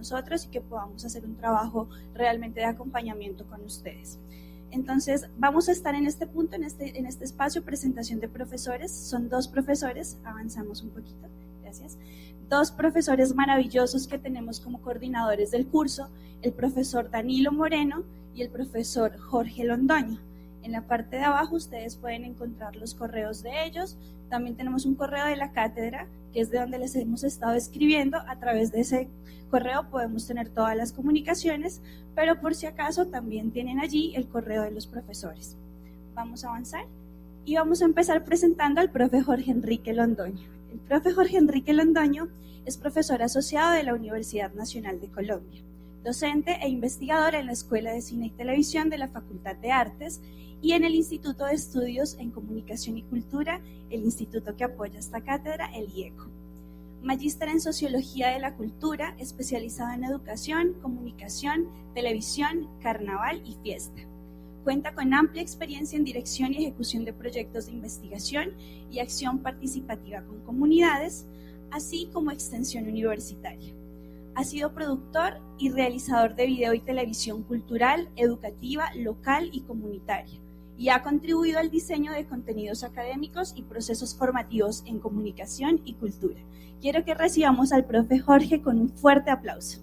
nosotros y que podamos hacer un trabajo realmente de acompañamiento con ustedes. Entonces, vamos a estar en este punto, en este espacio, presentación de profesores. Son 2 profesores, avanzamos un poquito, gracias. 2 profesores maravillosos que tenemos como coordinadores del curso, el profesor Danilo Moreno y el profesor Jorge Londoño. En la parte de abajo ustedes pueden encontrar los correos de ellos. También tenemos un correo de la cátedra, que es de donde les hemos estado escribiendo. A través de ese correo podemos tener todas las comunicaciones, pero por si acaso también tienen allí el correo de los profesores. Vamos a avanzar y vamos a empezar presentando al profe Jorge Enrique Londoño. El profe Jorge Enrique Londoño es profesor asociado de la Universidad Nacional de Colombia, docente e investigador en la Escuela de Cine y Televisión de la Facultad de Artes y en el Instituto de Estudios en Comunicación y Cultura, el instituto que apoya esta cátedra, el IECO. Magíster en Sociología de la Cultura, especializado en Educación, Comunicación, Televisión, Carnaval y Fiesta. Cuenta con amplia experiencia en dirección y ejecución de proyectos de investigación y acción participativa con comunidades, así como extensión universitaria. Ha sido productor y realizador de video y televisión cultural, educativa, local y comunitaria, y ha contribuido al diseño de contenidos académicos y procesos formativos en comunicación y cultura. Quiero que recibamos al profe Jorge con un fuerte aplauso.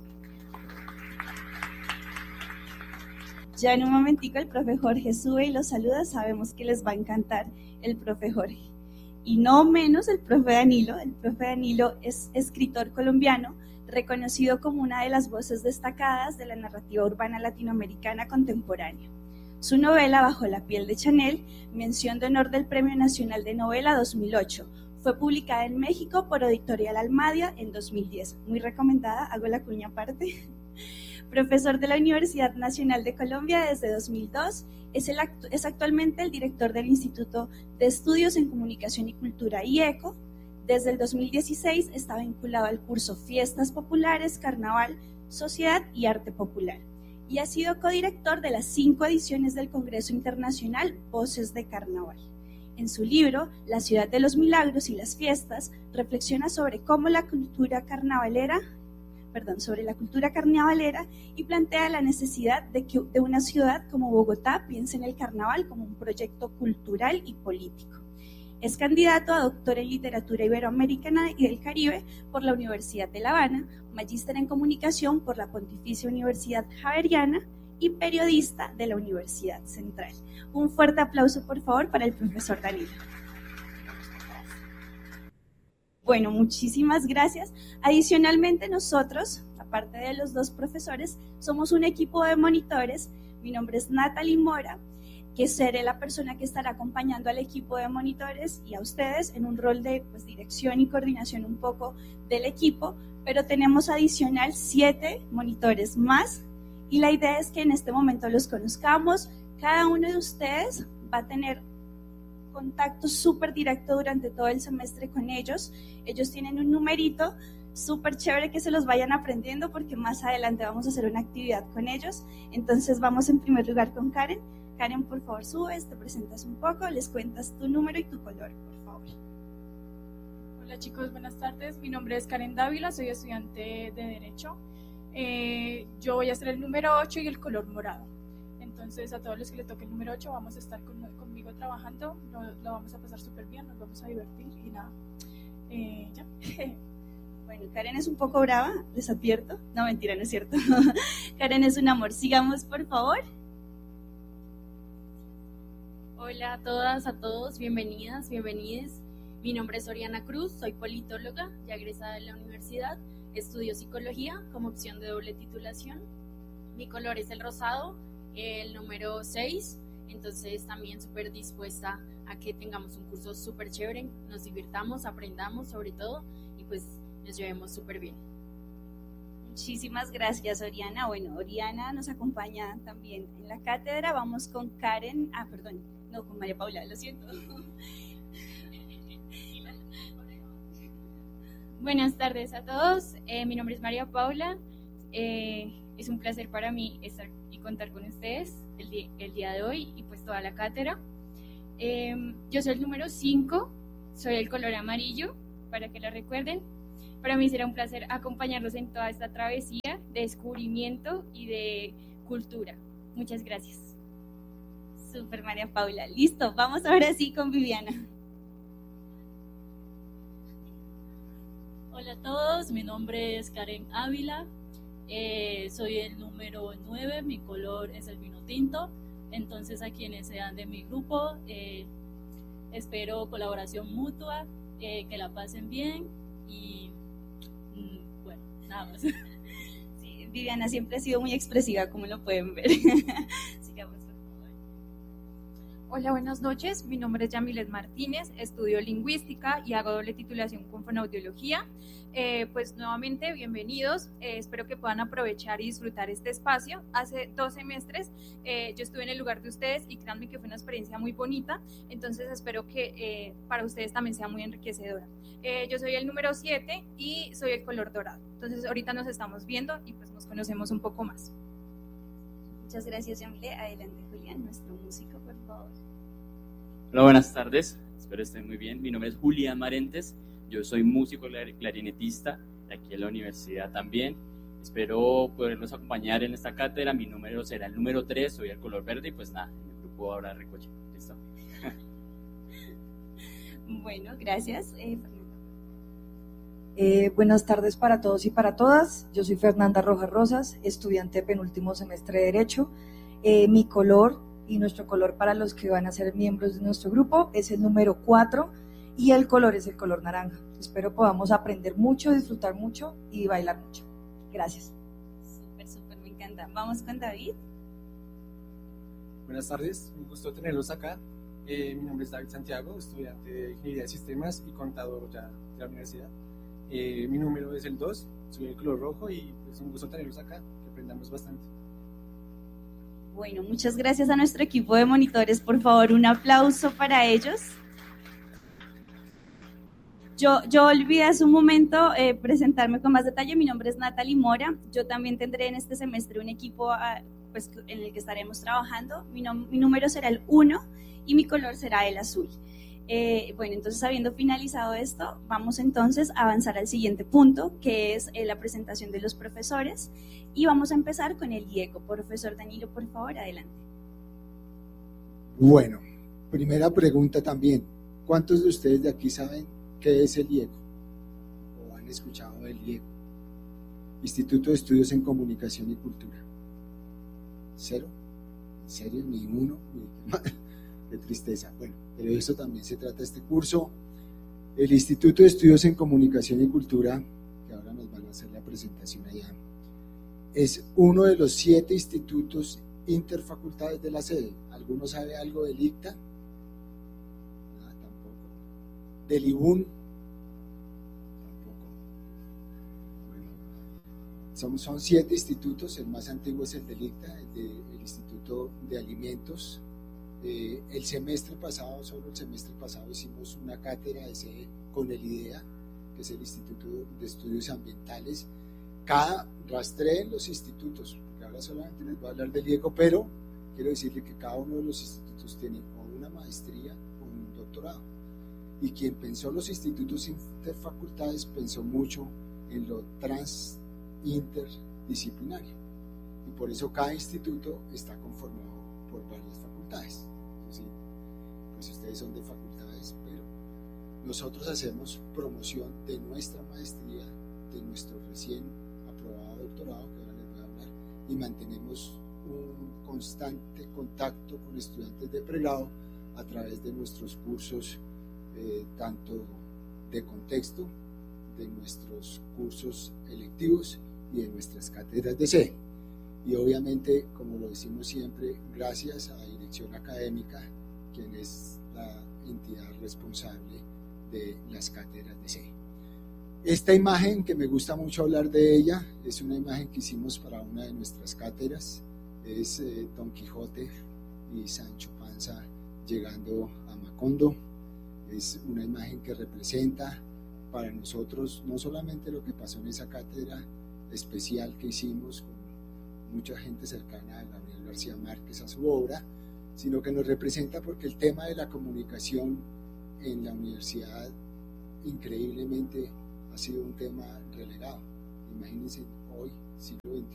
Ya en un momentico el profe Jorge sube y los saluda, sabemos que les va a encantar el profe Jorge. Y no menos el profe Danilo. El profe Danilo es escritor colombiano, reconocido como una de las voces destacadas de la narrativa urbana latinoamericana contemporánea. Su novela Bajo la piel de Chanel, mención de honor del Premio Nacional de Novela 2008, fue publicada en México por Editorial Almadia en 2010. Muy recomendada, hago la cuña aparte. Profesor de la Universidad Nacional de Colombia desde 2002, es actualmente el director del Instituto de Estudios en Comunicación y Cultura IECO. Desde el 2016 está vinculado al curso Fiestas Populares, Carnaval, Sociedad y Arte Popular, y ha sido codirector de las 5 ediciones del Congreso Internacional Voces de Carnaval. En su libro, La ciudad de los milagros y las fiestas, reflexiona sobre la cultura carnavalera y plantea la necesidad de una ciudad como Bogotá piense en el carnaval como un proyecto cultural y político. Es candidato a doctor en literatura iberoamericana y del Caribe por la Universidad de La Habana, magíster en comunicación por la Pontificia Universidad Javeriana y periodista de la Universidad Central. Un fuerte aplauso, por favor, para el profesor Danilo. Bueno, muchísimas gracias. Adicionalmente, nosotros, aparte de los 2 profesores, somos un equipo de monitores. Mi nombre es Natalie Mora, que seré la persona que estará acompañando al equipo de monitores y a ustedes en un rol de dirección y coordinación un poco del equipo, pero tenemos adicional 7 monitores más y la idea es que en este momento los conozcamos. Cada uno de ustedes va a tener contacto súper directo durante todo el semestre con ellos. Ellos tienen un numerito súper chévere que se los vayan aprendiendo porque más adelante vamos a hacer una actividad con ellos. Entonces vamos en primer lugar con Karen. Karen, por favor, subes, te presentas un poco, les cuentas tu número y tu color, por favor. Hola chicos, buenas tardes. Mi nombre es Karen Dávila, soy estudiante de Derecho. Yo voy a ser el número 8 y el color morado. Entonces, a todos los que les toque el número 8, vamos a estar conmigo trabajando, lo vamos a pasar súper bien, nos vamos a divertir y nada, ya. Bueno, Karen es un poco brava, les advierto. No, mentira, no es cierto. Karen es un amor. Sigamos, por favor. Hola a todas, a todos, bienvenidas, bienvenides. Mi nombre es Oriana Cruz, soy politóloga, ya egresada de la universidad, estudio psicología como opción de doble titulación. Mi color es el rosado, el número 6, entonces también súper dispuesta a que tengamos un curso súper chévere, nos divirtamos, aprendamos sobre todo y pues nos llevemos súper bien. Muchísimas gracias, Oriana. Bueno, Oriana nos acompaña también en la cátedra. Vamos con Karen, con María Paula, lo siento. Buenas tardes a todos, mi nombre es María Paula, es un placer para mí estar y contar con ustedes el día de hoy y pues toda la cátedra. Yo soy el número 5, soy el color amarillo, para que lo recuerden. Para mí será un placer acompañarlos en toda esta travesía de descubrimiento y de cultura. Muchas gracias. Súper, María Paula. Listo, vamos ahora sí con Viviana. Hola a todos, mi nombre es Karen Ávila, soy el número 9, mi color es el vino tinto. Entonces, a quienes sean de mi grupo, espero colaboración mutua, que la pasen bien y bueno, nada más. Sí, Viviana siempre ha sido muy expresiva, como lo pueden ver. Sigamos, por favor. Hola, buenas noches. Mi nombre es Yamilet Martínez, estudio lingüística y hago doble titulación con fonoaudiología. Pues nuevamente, bienvenidos. Espero que puedan aprovechar y disfrutar este espacio. Hace 2 semestres yo estuve en el lugar de ustedes y créanme que fue una experiencia muy bonita. Entonces espero que para ustedes también sea muy enriquecedora. Yo soy el número 7 y soy el color dorado. Entonces ahorita nos estamos viendo y pues nos conocemos un poco más. Muchas gracias, Yamile. Adelante, Julián, nuestro músico, por favor. Hola, buenas tardes. Espero estén muy bien. Mi nombre es Julián Marentes. Yo soy músico clarinetista de aquí en la universidad también. Espero poderlos acompañar en esta cátedra. Mi número será el número 3. Soy el color verde y pues nada, en el grupo ahora recoche. ¿Listo? Bueno, gracias. Buenas tardes para todos y para todas. Yo soy Fernanda Rojas Rosas, estudiante penúltimo semestre de Derecho. Mi color y nuestro color para los que van a ser miembros de nuestro grupo es el número 4 y el color es el color naranja. Espero podamos aprender mucho, disfrutar mucho y bailar mucho. Gracias. Súper, me encanta. Vamos con David. Buenas tardes, un gusto tenerlos acá. Mi nombre es David Santiago, estudiante de Ingeniería de Sistemas y contador ya de la universidad. Mi número es el 2, soy el color rojo y es un gusto tenerlos acá, que aprendamos bastante. Bueno, muchas gracias a nuestro equipo de monitores. Por favor, un aplauso para ellos. Yo olvidé hace un momento presentarme con más detalle. Mi nombre es Natalie Mora. Yo también tendré en este semestre un equipo pues, en el que estaremos trabajando. Mi número será el 1 y mi color será el azul. Bueno, entonces habiendo finalizado esto, vamos entonces a avanzar al siguiente punto, que es la presentación de los profesores, y vamos a empezar con el IECO. Profesor Danilo, por favor, adelante. Bueno, primera pregunta también, ¿cuántos de ustedes de aquí saben qué es el IECO? ¿O han escuchado del IECO? Instituto de Estudios en Comunicación y Cultura. ¿Cero? ¿En serio? ¿Ni uno? Qué tristeza. Bueno, pero de eso también se trata este curso. El Instituto de Estudios en Comunicación y Cultura, que ahora nos van a hacer la presentación allá, es uno de los 7 institutos interfacultades de la sede. ¿Alguno sabe algo del ICTA? Nada, tampoco. ¿Del IBUN? Tampoco. Bueno, son 7 institutos. El más antiguo es el del ICTA, el Instituto de Alimentos. El semestre pasado, solo el semestre pasado, hicimos una cátedra de sede con el IDEA, que es el Instituto de Estudios Ambientales. Rastreen los institutos, porque ahora solamente les voy a hablar del IECO, pero quiero decirle que cada uno de los institutos tiene o una maestría o un doctorado. Y quien pensó los institutos interfacultades pensó mucho en lo interdisciplinario. Y por eso cada instituto está conformado por varias facultades. ¿Sí? Pues ustedes son de facultades, pero nosotros hacemos promoción de nuestra maestría, de nuestro recién aprobado doctorado, que ahora les voy a hablar, y mantenemos un constante contacto con estudiantes de pregrado a través de nuestros cursos, tanto de contexto, de nuestros cursos electivos y de nuestras cátedras de sede. Y obviamente, como lo decimos siempre, gracias a la dirección académica, quien es la entidad responsable de las cátedras de sede. Esta imagen, que me gusta mucho hablar de ella, es una imagen que hicimos para una de nuestras cátedras. Es Don Quijote y Sancho Panza llegando a Macondo. Es una imagen que representa para nosotros no solamente lo que pasó en esa cátedra especial que hicimos con mucha gente cercana a Gabriel García Márquez, a su obra, sino que nos representa porque el tema de la comunicación en la universidad increíblemente ha sido un tema relegado. Imagínense hoy, siglo XXI,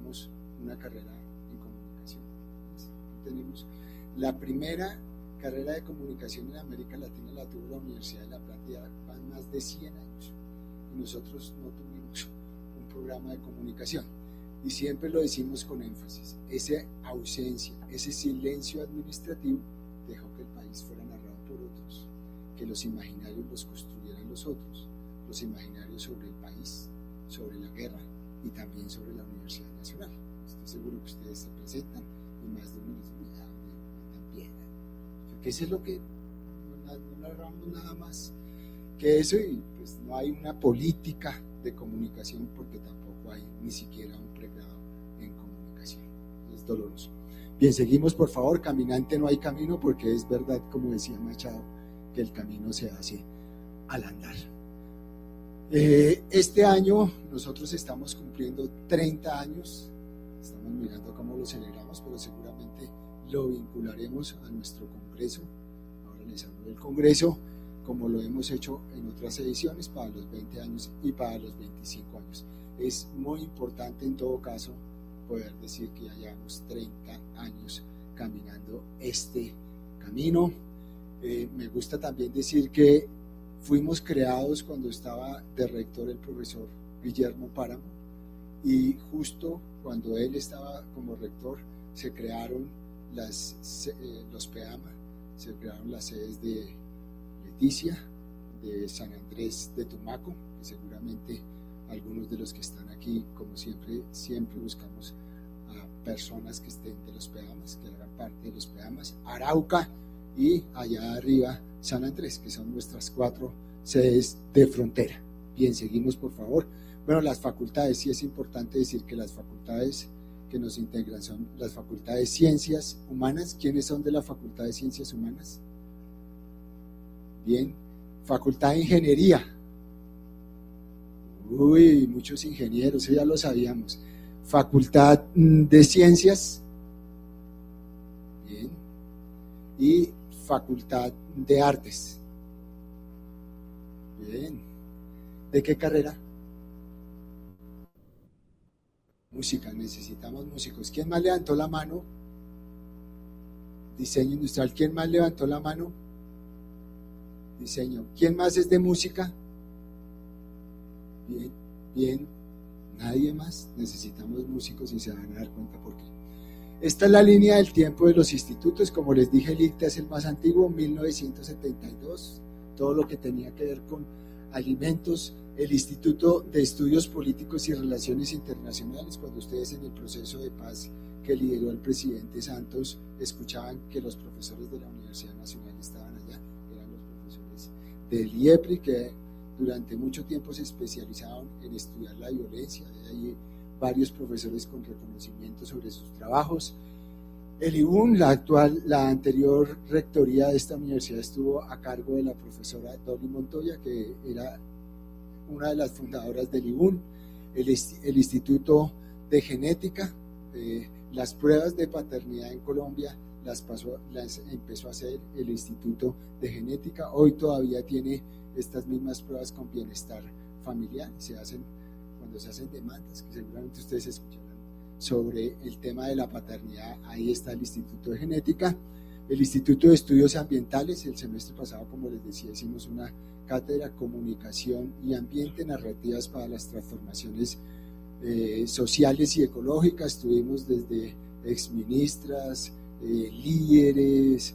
tenemos una carrera en comunicación. Tenemos la primera carrera de comunicación en América Latina, la tuvo la Universidad de La Plata, ya van más de 100 años, y nosotros no tuvimos un programa de comunicación, y siempre lo decimos con énfasis: esa ausencia, ese silencio administrativo dejó que el país fuera narrado por otros, que los imaginarios los construyeran los otros, los imaginarios sobre el país, sobre la guerra y también sobre la Universidad Nacional. Estoy seguro que ustedes se presentan y más de uno les dice: también, porque eso es lo que no narramos nada más que eso, y pues no hay una política de comunicación porque tampoco hay ni siquiera un pregrado en comunicación. Es doloroso. Bien, seguimos por favor. Caminante no hay camino, porque es verdad, como decía Machado, que el camino se hace al andar. Este año nosotros estamos cumpliendo 30 años, estamos mirando cómo lo celebramos, pero seguramente lo vincularemos a nuestro congreso. Ahora les hablo del congreso, como lo hemos hecho en otras ediciones, para los 20 años y para los 25 años. Es muy importante en todo caso poder decir que ya llevamos 30 años caminando este camino. Me gusta también decir que fuimos creados cuando estaba de rector el profesor Guillermo Páramo, y justo cuando él estaba como rector se crearon los PEAMA, se crearon las sedes de Leticia, de San Andrés de Tumaco, que seguramente algunos de los que están aquí, como siempre buscamos a personas que estén de los PEAMAS, que hagan parte de los PEAMAS, Arauca y allá arriba San Andrés, que son nuestras 4 sedes de frontera. Bien, seguimos por favor. Bueno, las facultades, sí es importante decir que las facultades que nos integran son las facultades de Ciencias Humanas. ¿Quiénes son de la Facultad de Ciencias Humanas? Bien, Facultad de Ingeniería. Uy, muchos ingenieros, eso ya lo sabíamos. Facultad de Ciencias. Bien. Y Facultad de Artes. Bien. ¿De qué carrera? Música, necesitamos músicos. ¿Quién más levantó la mano? Diseño industrial. ¿Quién más levantó la mano? Diseño. ¿Quién más es de música? Bien, bien. Nadie más. Necesitamos músicos y se van a dar cuenta por qué. Esta es la línea del tiempo de los institutos. Como les dije, el ICTA es el más antiguo, 1972. Todo lo que tenía que ver con alimentos. El Instituto de Estudios Políticos y Relaciones Internacionales, cuando ustedes en el proceso de paz que lideró el presidente Santos escuchaban que los profesores de la Universidad Nacional estaban allá, eran los profesores del IEPRI, que durante mucho tiempo se especializaban en estudiar la violencia. De ahí varios profesores con reconocimiento sobre sus trabajos. El IBUN, la anterior rectoría de esta universidad, estuvo a cargo de la profesora Dolly Montoya, que era una de las fundadoras del IBUN. El Instituto de Genética, las pruebas de paternidad en Colombia las empezó a hacer el Instituto de Genética. Hoy todavía tiene estas mismas pruebas con bienestar familiar, cuando se hacen demandas, que seguramente ustedes escucharán sobre el tema de la paternidad. Ahí está el Instituto de Genética. El Instituto de Estudios Ambientales, el semestre pasado, como les decía, hicimos una cátedra Comunicación y Ambiente, narrativas para las transformaciones sociales y ecológicas. Tuvimos desde exministras, líderes,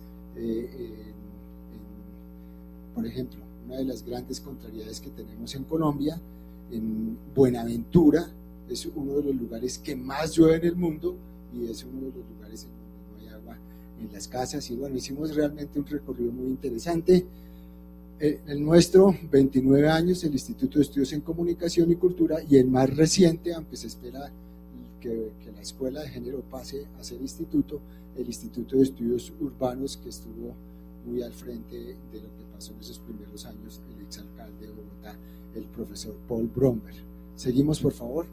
por ejemplo, una de las grandes contrariedades que tenemos en Colombia, en Buenaventura, es uno de los lugares que más llueve en el mundo y es uno de los lugares en donde no hay agua en las casas. Y bueno, hicimos realmente un recorrido muy interesante. El nuestro, 29 años, el Instituto de Estudios en Comunicación y Cultura, y el más reciente, aunque se espera que la Escuela de Género pase a ser instituto, el Instituto de Estudios Urbanos, que estuvo muy al frente de lo que pasó en esos primeros años el exalcalde de Bogotá, el profesor Paul Bromberg. Seguimos, por favor.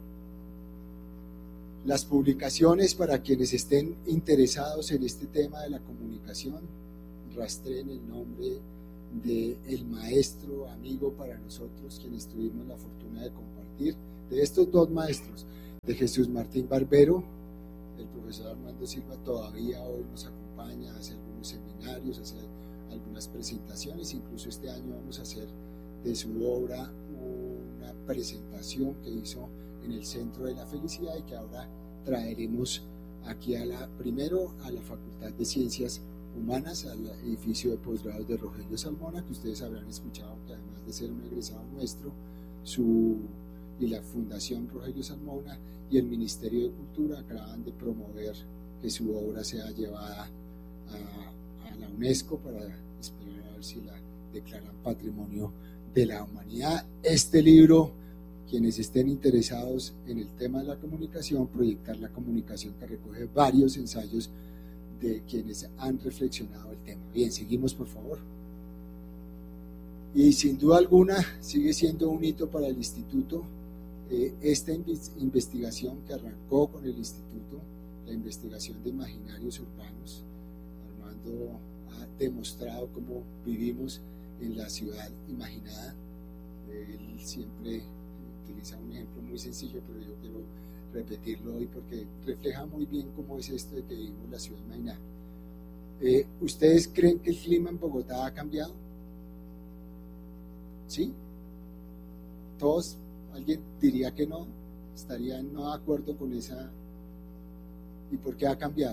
Las publicaciones, para quienes estén interesados en este tema de la comunicación, rastreen el nombre del maestro, amigo para nosotros, quienes tuvimos la fortuna de compartir, de estos 2 maestros. de Jesús Martín Barbero. El profesor Armando Silva todavía hoy nos acompaña, hace algunos seminarios, hace algunas presentaciones, incluso este año vamos a hacer de su obra una presentación que hizo en el Centro de la Felicidad y que ahora traeremos aquí primero a la Facultad de Ciencias Humanas, al edificio de posgrados de Rogelio Salmona, que ustedes habrán escuchado que además de ser un egresado nuestro, y la Fundación Rogelio Salmona y el Ministerio de Cultura acaban de promover que su obra sea llevada a la UNESCO para esperar a ver si la declaran Patrimonio de la Humanidad. Este libro, quienes estén interesados en el tema de la comunicación, Proyectar la Comunicación, que recoge varios ensayos de quienes han reflexionado el tema. Bien, seguimos por favor. Y sin duda alguna sigue siendo un hito para el instituto esta investigación que arrancó con el instituto, la investigación de imaginarios urbanos. Armando ha demostrado cómo vivimos en la ciudad imaginada. Él siempre utiliza un ejemplo muy sencillo, pero yo quiero repetirlo hoy porque refleja muy bien cómo es esto de que vivimos la ciudad imaginada. ¿Ustedes creen que el clima en Bogotá ha cambiado? ¿Sí? ¿Todos? ¿Alguien diría que no? ¿Estarían no de acuerdo con esa? ¿Y por qué ha cambiado?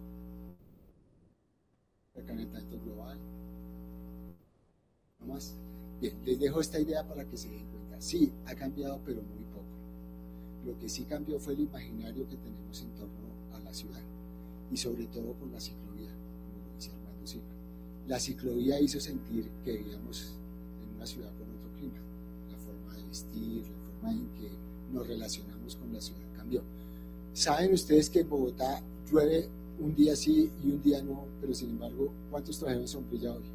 El calentamiento global. ¿No más? Bien, les dejo esta idea para que se den cuenta. Sí, ha cambiado, pero muy poco. Lo que sí cambió fue el imaginario que tenemos en torno a la ciudad y sobre todo con la ciclovía, como lo dice Armando Silva. La ciclovía hizo sentir que vivíamos en una ciudad con otro clima. La forma de vestir, la forma en que nos relacionamos con la ciudad cambió. ¿Saben ustedes que en Bogotá llueve un día sí y un día no? Pero sin embargo, ¿cuántos trajeron sombrilla hoy?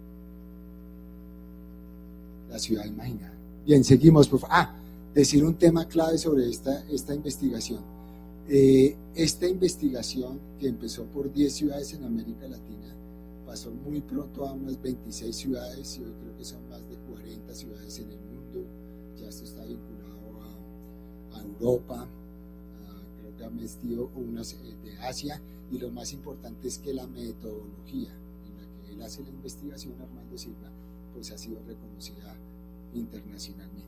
La ciudad imaginada. Bien, seguimos por favor. Decir un tema clave sobre esta investigación. Esta investigación, que empezó por 10 ciudades en América Latina, pasó muy pronto a unas 26 ciudades y hoy creo que son más de 40 ciudades en el mundo. Ya esto está vinculado a Europa, creo que ha metido unas de Asia, y lo más importante es que la metodología en la que él hace la investigación, Armando Silva, pues ha sido reconocida internacionalmente.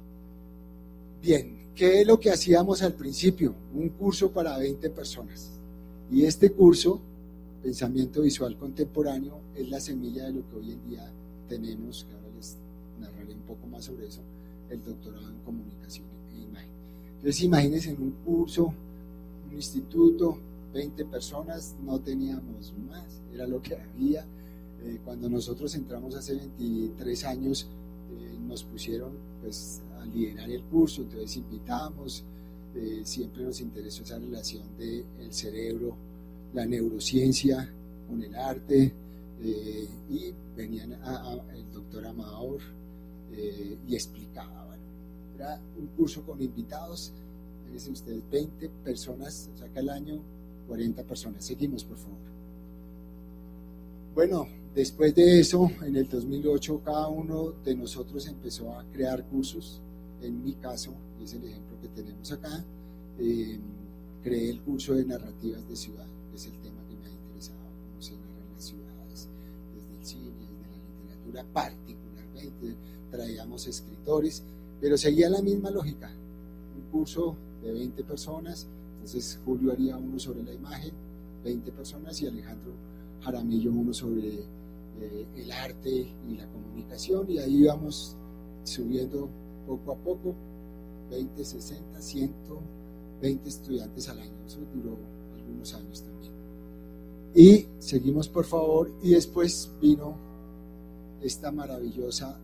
Bien, ¿qué es lo que hacíamos al principio? Un curso para 20 personas. Y este curso, Pensamiento Visual Contemporáneo, es la semilla de lo que hoy en día tenemos, que ahora les narraré un poco más sobre eso, el doctorado en Comunicación e Imagen. Entonces imagínense en un curso, un instituto, 20 personas, no teníamos más, era lo que había. Cuando nosotros entramos hace 23 años, nos pusieron pues a liderar el curso, entonces invitamos, siempre nos interesó esa relación del cerebro, la neurociencia con el arte, y venían el doctor Amador y explicaba. Bueno, era un curso con invitados, fíjense ustedes, 20 personas, saca el año 40 personas. Seguimos por favor. Bueno, después de eso, en el 2008, cada uno de nosotros empezó a crear cursos. En mi caso, es el ejemplo que tenemos acá, creé el curso de narrativas de ciudad, que es el tema que me ha interesado, cómo se narran las ciudades, desde el cine, desde la literatura, particularmente traíamos escritores, pero seguía la misma lógica, un curso de 20 personas, entonces Julio haría uno sobre la imagen, 20 personas, y Alejandro Jaramillo uno sobre el arte y la comunicación, y ahí íbamos subiendo poco a poco, 20, 60, 120 estudiantes al año. Eso duró algunos años también. Y seguimos por favor, y después vino este maravilloso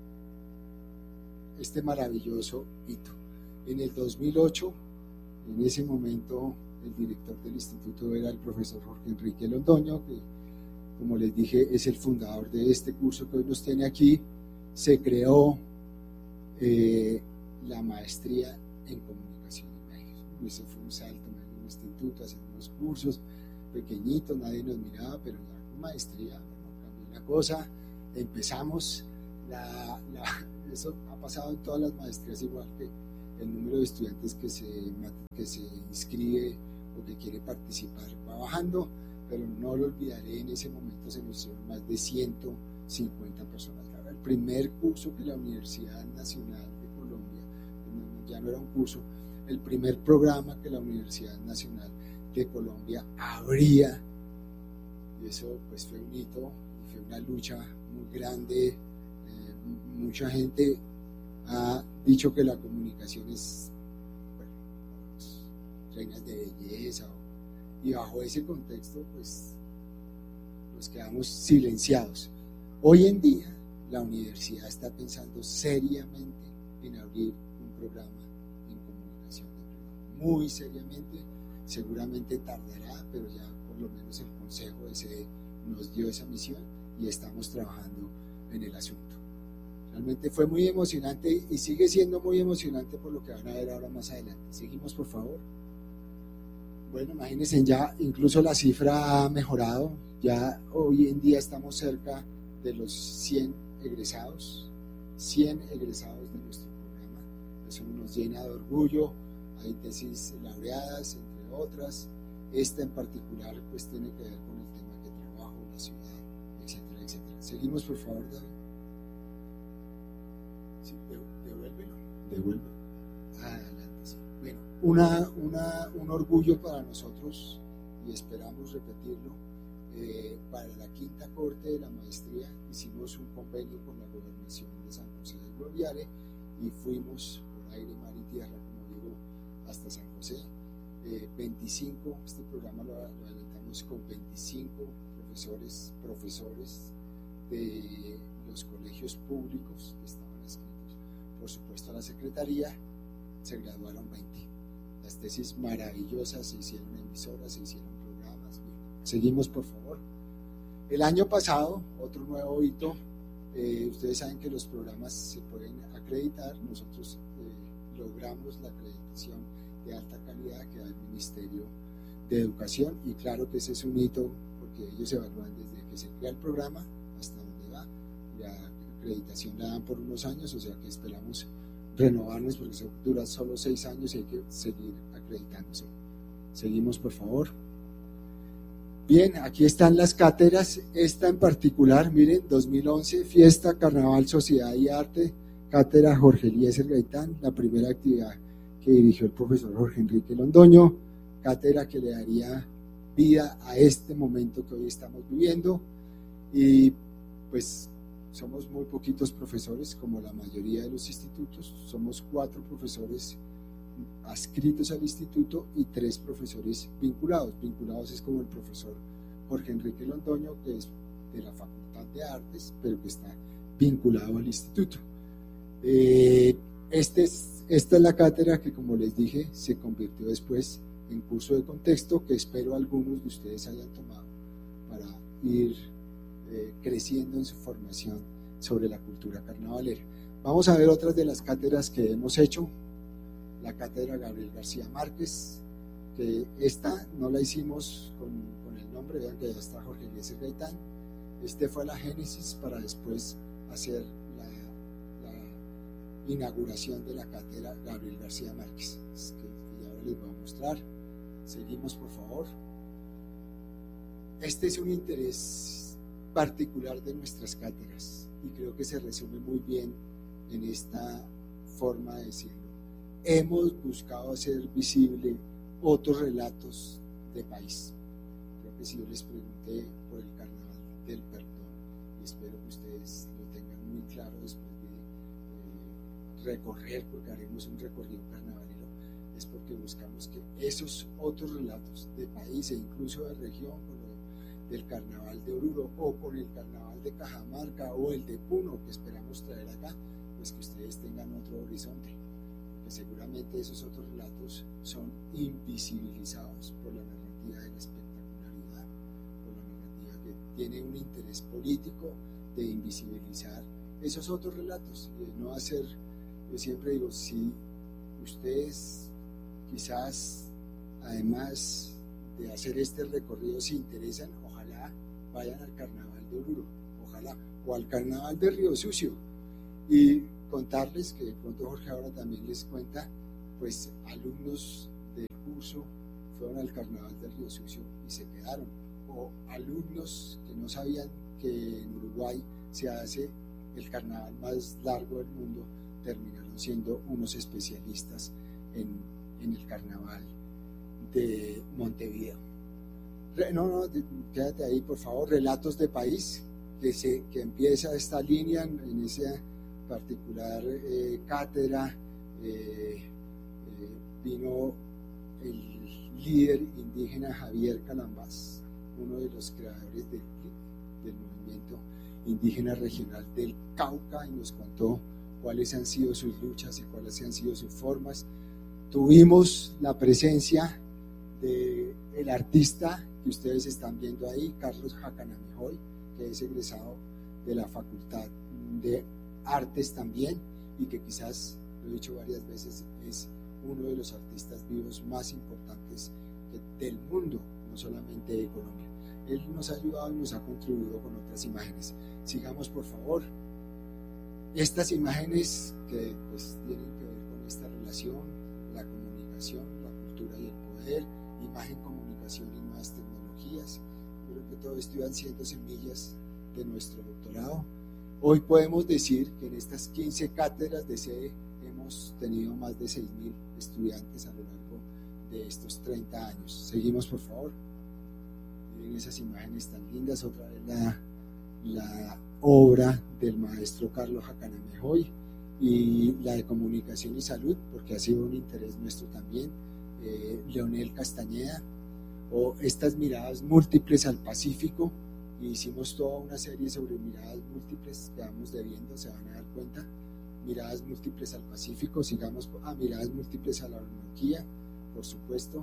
hito. En el 2008, en ese momento, el director del instituto era el profesor Jorge Enrique Londoño, que, como les dije, es el fundador de este curso que hoy nos tiene aquí. Se creó la maestría en Comunicación y Medios. Ese fue un salto en un instituto, haciendo unos cursos pequeñitos, nadie nos miraba, pero la maestría, bueno, cambió la cosa. Empezamos, eso ha pasado en todas las maestrías igual, que el número de estudiantes que se inscribe o que quiere participar va bajando, pero no lo olvidaré, en ese momento se nos dieron más de 150 personas. El primer curso que la Universidad Nacional de Colombia, ya no era un curso, el primer programa que la Universidad Nacional de Colombia abría, y eso pues fue un hito, fue una lucha muy grande. Mucha gente ha dicho que la comunicación es, bueno, reinas de belleza, y bajo ese contexto pues nos quedamos silenciados. Hoy en día la universidad está pensando seriamente en abrir un programa en comunicación de pregrado, muy seriamente. Seguramente tardará, pero ya por lo menos el Consejo de Sede nos dio esa misión y estamos trabajando en el asunto. Realmente fue muy emocionante y sigue siendo muy emocionante por lo que van a ver ahora más adelante. Seguimos, por favor. Bueno, imagínense, ya incluso la cifra ha mejorado. Ya hoy en día estamos cerca de los 100 egresados de nuestro programa. Eso nos llena de orgullo. Hay tesis laureadas, entre otras. Esta en particular pues tiene que ver con el tema que trabajo, la ciudad, etcétera, etcétera. Seguimos, por favor, David. Sí, devuélvelo. Adelante, sí. Bueno, un orgullo para nosotros, y esperamos repetirlo. Para la quinta corte de la maestría hicimos un convenio con la gobernación de San José del Guaviare y fuimos por aire, mar y tierra, como digo, hasta San José. 25, este programa lo adelantamos con 25 profesores de los colegios públicos que estaban inscritos. Por supuesto, a la secretaría se graduaron 20. Las tesis maravillosas se hicieron emisoras, se hicieron programas. Bien. Seguimos, por favor. El año pasado, otro nuevo hito, ustedes saben que los programas se pueden acreditar. Nosotros logramos la acreditación de alta calidad que da el Ministerio de Educación, y claro que ese es un hito porque ellos evalúan desde que se crea el programa hasta dónde va. La acreditación la dan por unos años, o sea que esperamos renovarnos porque eso dura solo 6 años y hay que seguir acreditándose. Seguimos, por favor. Bien, aquí están las cátedras. Esta en particular, miren, 2011, Fiesta, Carnaval, Sociedad y Arte, cátedra Jorge Eliezer Gaitán, la primera actividad que dirigió el profesor Jorge Enrique Londoño, cátedra que le daría vida a este momento que hoy estamos viviendo. Y pues somos muy poquitos profesores, como la mayoría de los institutos. Somos 4 profesores adscritos al instituto y 3 profesores vinculados. Vinculados es como el profesor Jorge Enrique Londoño, que es de la Facultad de Artes, pero que está vinculado al instituto. Esta es la cátedra que, como les dije, se convirtió después en curso de contexto, que espero algunos de ustedes hayan tomado para ir creciendo en su formación sobre la cultura carnavalera. Vamos a ver otras de las cátedras que hemos hecho. La cátedra Gabriel García Márquez, que esta no la hicimos con el nombre, vean que ya está Jorge Eliezer Gaitán. Este fue la génesis para después hacer la inauguración de la cátedra Gabriel García Márquez, que ahora les voy a mostrar. Seguimos, por favor. Este es un interés particular de nuestras cátedras y creo que se resume muy bien en esta forma de decirlo. Hemos buscado hacer visible otros relatos de país. Creo que si yo les pregunté por el Carnaval del Perdón, y espero que ustedes lo tengan muy claro después de recorrer, porque haremos un recorrido carnavalero, es porque buscamos que esos otros relatos de país e incluso de región, del Carnaval de Oruro o con el Carnaval de Cajamarca o el de Puno que esperamos traer acá, pues que ustedes tengan otro horizonte, que seguramente esos otros relatos son invisibilizados por la narrativa de la espectacularidad, por la narrativa que tiene un interés político de invisibilizar esos otros relatos, de no hacer, yo siempre digo, si ustedes quizás además de hacer este recorrido se interesan, ojalá vayan al Carnaval de Oruro, ojalá, o al Carnaval de Río Sucio, y contarles que de pronto Jorge ahora también les cuenta pues alumnos del curso fueron al Carnaval del Río Sucio y se quedaron, o alumnos que no sabían que en Uruguay se hace el carnaval más largo del mundo, terminaron siendo unos especialistas en el carnaval de Montevideo. Quédate ahí por favor. Relatos de país, que empieza esta línea en esa particular cátedra. Vino el líder indígena Javier Calambás, uno de los creadores del movimiento indígena regional del Cauca, y nos contó cuáles han sido sus luchas y cuáles han sido sus formas. Tuvimos la presencia del artista que ustedes están viendo ahí, Carlos Jacanamejoy, que es egresado de la Facultad de Artes también, y que quizás, lo he dicho varias veces, es uno de los artistas vivos más importantes del mundo, no solamente de Colombia. Él nos ha ayudado y nos ha contribuido con otras imágenes. Sigamos por favor. Estas imágenes que pues tienen que ver con esta relación, la comunicación, la cultura y el poder, imagen, comunicación y nuevas tecnologías. Creo que todo esto iban siendo semillas de nuestro doctorado. Hoy podemos decir que en estas 15 cátedras de sede hemos tenido más de 6.000 estudiantes a lo largo de estos 30 años. Seguimos por favor. Miren esas imágenes tan lindas. Otra vez la obra del maestro Carlos Jacanamejoy, y la de comunicación y salud, porque ha sido un interés nuestro también, Leonel Castañeda, o estas miradas múltiples al Pacífico. Y hicimos toda una serie sobre miradas múltiples que vamos debiendo, se van a dar cuenta. Miradas múltiples al Pacífico, sigamos a miradas múltiples a la Orinoquía, por supuesto.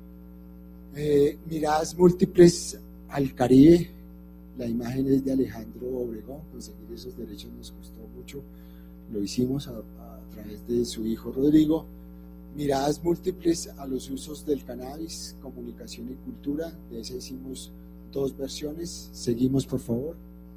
Miradas múltiples al Caribe. La imagen es de Alejandro Obregón. Conseguir esos derechos nos costó mucho, lo hicimos a través de su hijo Rodrigo. Miradas múltiples a los usos del cannabis, comunicación y cultura. De esa hicimos 2 versiones. Seguimos por favor.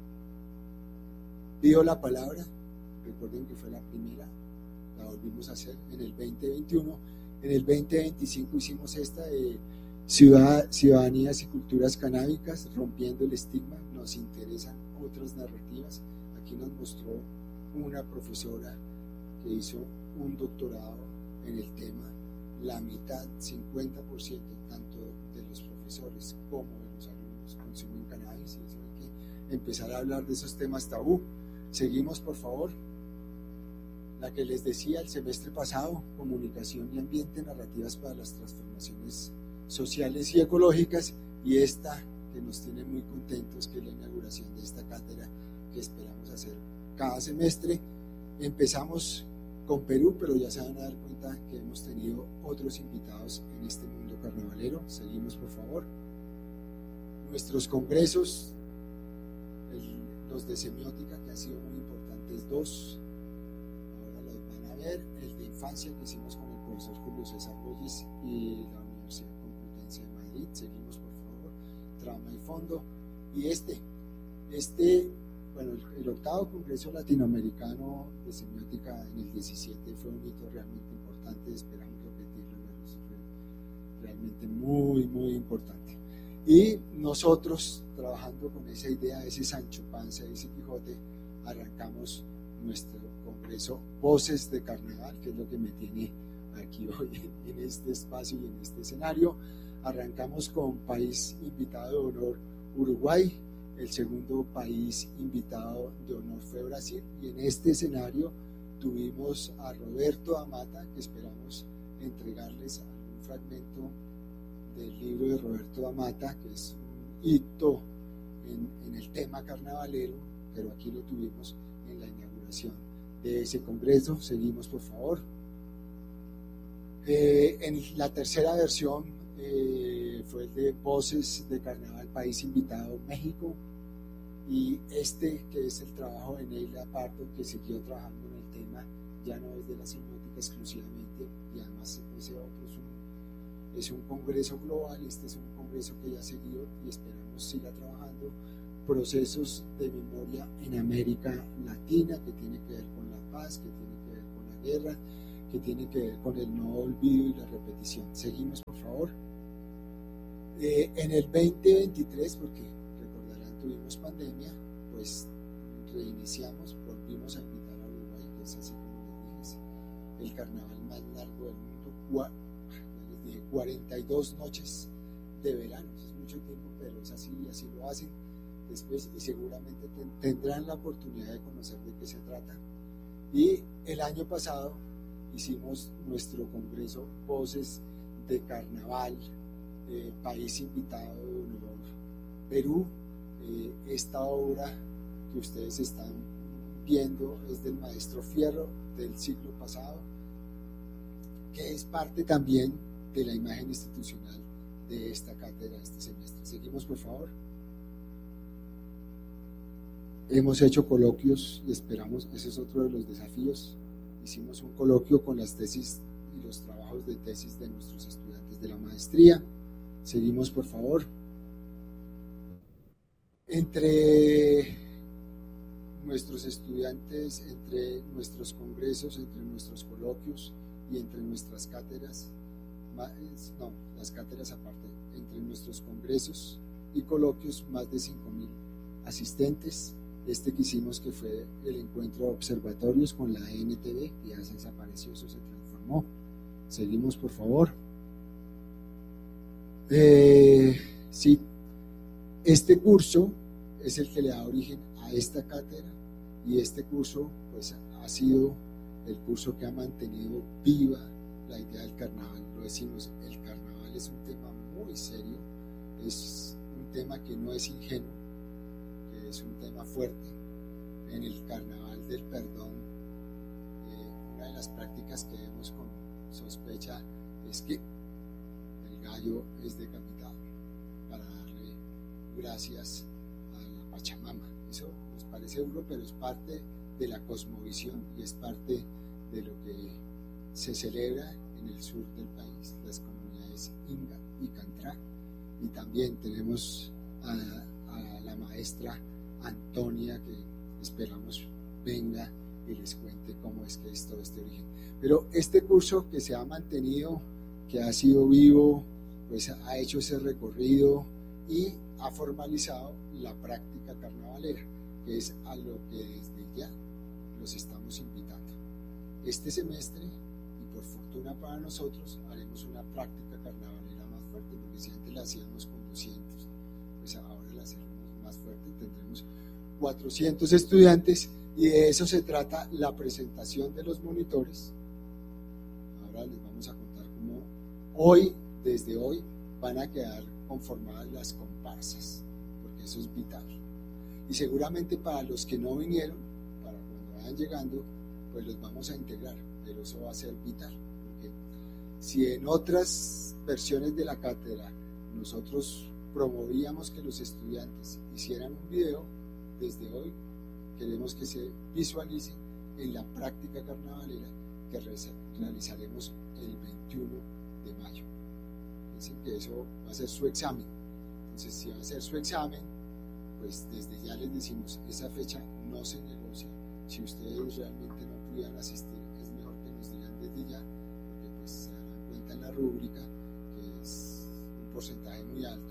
Pido la palabra. Recuerden que fue la primera, la volvimos a hacer en el 2021. En el 2025 hicimos esta de ciudadanías y culturas canábicas, rompiendo el estigma. Nos interesan otras narrativas. Aquí nos mostró una profesora que hizo un doctorado en el tema. La mitad, 50%, tanto de los profesores como de los alumnos consumen cannabis, y eso hay que empezar a hablar de esos temas tabú. Seguimos por favor. La que les decía el semestre pasado, comunicación y ambiente, narrativas para las transformaciones sociales y ecológicas, y esta que nos tiene muy contentos, que es la inauguración de esta cátedra que esperamos hacer cada semestre. Empezamos con Perú, pero ya se van a dar cuenta que hemos tenido otros invitados en este mundo carnavalero. Seguimos por favor. Nuestros congresos, los de semiótica, que han sido muy importantes, 2. El de infancia que hicimos con el profesor Julio César Reyes y la Universidad Complutense de Madrid. Seguimos por favor. Trama y fondo. Y bueno, el 8º Congreso Latinoamericano de Semiótica en el 17 fue un hito realmente importante. Esperamos repetirlo, fue realmente muy, muy importante. Y nosotros, trabajando con esa idea, ese Sancho Panza, ese Quijote, arrancamos nuestro congreso Voces de Carnaval, que es lo que me tiene aquí hoy en este espacio y en este escenario. Arrancamos con país invitado de honor Uruguay, el segundo país invitado de honor fue Brasil, y en este escenario tuvimos a Roberto Amata, que esperamos entregarles algún fragmento del libro de Roberto Amata, que es un hito en el tema carnavalero, pero aquí lo tuvimos en la inauguración de ese congreso. Seguimos por favor. En la tercera versión fue el de Voces de Carnaval, país invitado México, y que es el trabajo de Neila Pardo, que siguió trabajando en el tema, ya no es de la semiótica exclusivamente, y además ese otro es un congreso global. Este es un congreso que ya ha seguido y esperamos siga trabajando procesos de memoria en América Latina, que tiene que ver con la paz, que tiene que ver con la guerra, que tiene que ver con el no olvido y la repetición. Seguimos, por favor. En el 2023, porque recordarán, tuvimos pandemia, pues reiniciamos, volvimos a invitar a Uruguay, que es así como les dije, el carnaval más largo del mundo, les dije, 42 noches de verano, es mucho tiempo, pero es así y así lo hacen después, y seguramente tendrán la oportunidad de conocer de qué se trata. Y el año pasado hicimos nuestro congreso Voces de Carnaval, país invitado de honor, Perú. Esta obra que ustedes están viendo es del maestro Fierro del siglo pasado, que es parte también de la imagen institucional de esta cátedra este semestre. Seguimos, por favor. Hemos hecho coloquios y esperamos, ese es otro de los desafíos. Hicimos un coloquio con las tesis y los trabajos de tesis de nuestros estudiantes de la maestría. Seguimos, por favor. Entre nuestros estudiantes, entre nuestros congresos, entre nuestros coloquios y entre nuestras cátedras, las cátedras aparte, entre nuestros congresos y coloquios, más de 5.000 asistentes. Este que hicimos, que fue el encuentro de observatorios con la NTV, que ya se desapareció, eso se transformó. Seguimos, por favor. Sí, este curso es el que le da origen a esta cátedra, y este curso pues ha sido el curso que ha mantenido viva la idea del carnaval. Lo decimos, el carnaval es un tema muy serio, es un tema que no es ingenuo, que es un tema fuerte. En el carnaval del perdón, una de las prácticas que vemos con sospecha es que el gallo es decapitado para darle gracias a la Pachamama. Eso nos parece duro, pero es parte de la cosmovisión y es parte de lo que se celebra en el sur del país, las comunidades Inga y Cantrá. Y también tenemos a la maestra Antonia, que esperamos venga y les cuente cómo es que es todo este origen. Pero este curso que se ha mantenido, que ha sido vivo, pues ha hecho ese recorrido y ha formalizado la práctica carnavalera, que es a lo que desde ya los estamos invitando. Este semestre, y por fortuna para nosotros, haremos una práctica carnavalera más fuerte, porque si antes la hacíamos con 200, pues ahora la hacemos más fuerte, tendremos 400 estudiantes, y de eso se trata la presentación de los monitores. Ahora les vamos a contar cómo desde hoy van a quedar conformadas las comparsas, porque eso es vital. Y seguramente para los que no vinieron, para cuando vayan llegando, pues los vamos a integrar, pero eso va a ser vital, porque si en otras versiones de la cátedra nosotros promovíamos que los estudiantes hicieran un video, desde hoy queremos que se visualice en la práctica carnavalera que realizaremos el 21 de mayo. Dicen que eso va a ser su examen. Entonces, si va a ser su examen, pues desde ya les decimos, esa fecha no se negocia. Si ustedes realmente no pudieran asistir, es mejor que nos digan desde ya, porque pues se darán cuenta en la rúbrica que es un porcentaje muy alto,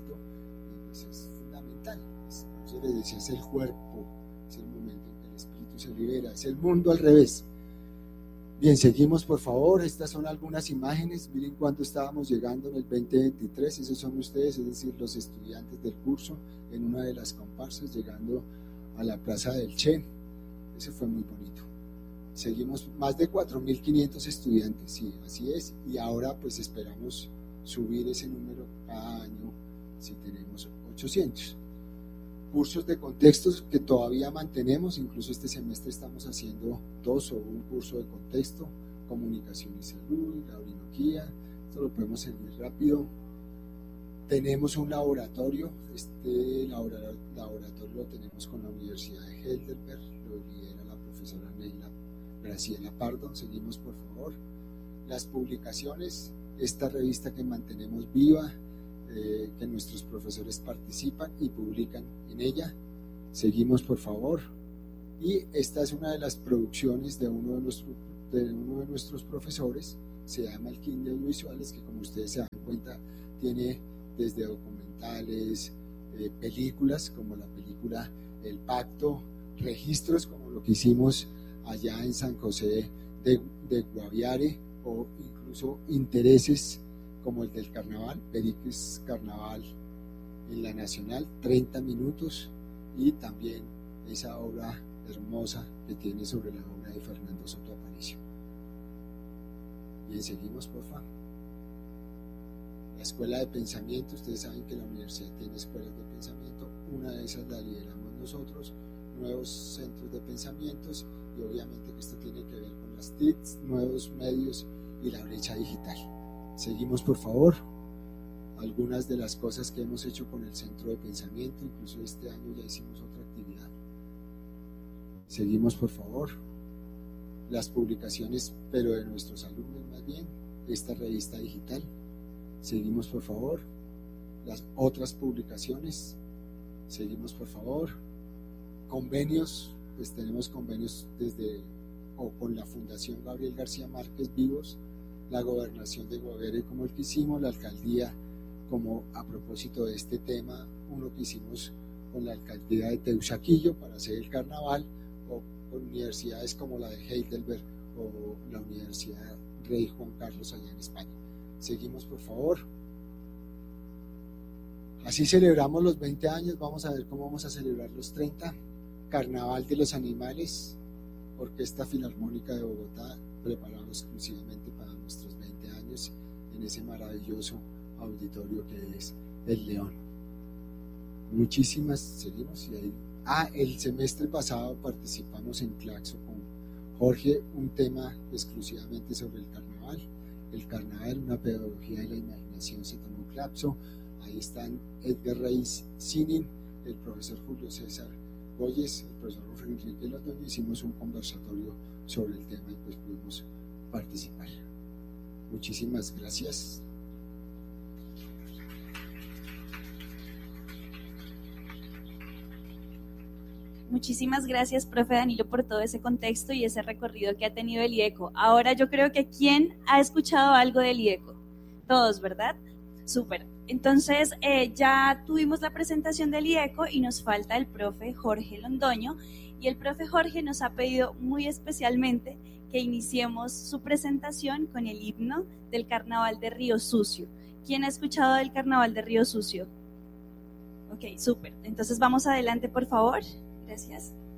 y pues es fundamental. Yo les decía, es el cuerpo, es el momento en que el espíritu se libera, es el mundo al revés. Bien, seguimos, por favor. Estas son algunas imágenes. Miren cuánto estábamos llegando en el 2023. Esos son ustedes, es decir, los estudiantes del curso, en una de las comparsas, llegando a la Plaza del Che. Eso fue muy bonito. Seguimos, más de 4.500 estudiantes, sí, así es. Y ahora pues esperamos subir ese número cada año, si tenemos 800. Cursos de contextos que todavía mantenemos, incluso este semestre estamos haciendo 2 o un curso de contexto, comunicación y salud, la orinoquía. Esto lo podemos seguir rápido. Tenemos un laboratorio, este laboratorio lo tenemos con la Universidad de Heidelberg, lo lidera la profesora Neila Graciela Pardo. Seguimos, por favor. Las publicaciones, esta revista que mantenemos viva, que nuestros profesores participan y publican en ella. Seguimos, por favor. Y esta es una de las producciones de uno de nuestros de uno de nuestros profesores, se llama el Kit de Audiovisuales, que como ustedes se dan cuenta tiene desde documentales, películas como la película El Pacto, registros como lo que hicimos allá en San José de Guaviare, o incluso intereses como el del carnaval, Pericles Carnaval en la Nacional, 30 minutos, y también esa obra hermosa que tiene sobre la obra de Fernando Soto Aparicio. Bien, seguimos por favor. La Escuela de Pensamiento, ustedes saben que la universidad tiene escuelas de pensamiento, una de esas la lideramos nosotros, nuevos centros de pensamientos, y obviamente que esto tiene que ver con las TICs, nuevos medios y la brecha digital. Seguimos por favor. Algunas de las cosas que hemos hecho con el centro de pensamiento, incluso este año ya hicimos otra actividad. Seguimos por favor. Las publicaciones, pero de nuestros alumnos más bien, esta revista digital. Seguimos por favor. Las otras publicaciones. Seguimos por favor. Convenios, pues tenemos convenios con la Fundación Gabriel García Márquez Vivos, la Gobernación de Guaviare como el que hicimos, la Alcaldía como a propósito de este tema, uno que hicimos con la Alcaldía de Teusaquillo para hacer el carnaval, o con universidades como la de Heidelberg o la Universidad Rey Juan Carlos allá en España. Seguimos por favor. Así celebramos los 20 años, vamos a ver cómo vamos a celebrar los 30. Carnaval de los Animales, Orquesta Filarmónica de Bogotá, preparado exclusivamente para nuestros 20 años en ese maravilloso auditorio que es el León. Muchísimas, seguimos y ahí. El semestre pasado participamos en Claxo con Jorge, un tema exclusivamente sobre el carnaval, una pedagogía de la imaginación, se tomó Claxo. Ahí están Edgar Reis Sinin, el profesor Julio César Boyes, el profesor Enrique Londoño, hicimos un conversatorio sobre el tema y pues pudimos participar. Muchísimas gracias. Muchísimas gracias, profe Danilo, por todo ese contexto y ese recorrido que ha tenido el IECO. Ahora yo creo que ¿quién ha escuchado algo del IECO? Todos, ¿verdad? Súper. Entonces ya tuvimos la presentación del IECO y nos falta el profe Jorge Londoño, y el profe Jorge nos ha pedido muy especialmente que iniciemos su presentación con el himno del Carnaval de Río Sucio. ¿Quién ha escuchado del Carnaval de Río Sucio? Ok, súper. Entonces vamos adelante, por favor. Gracias.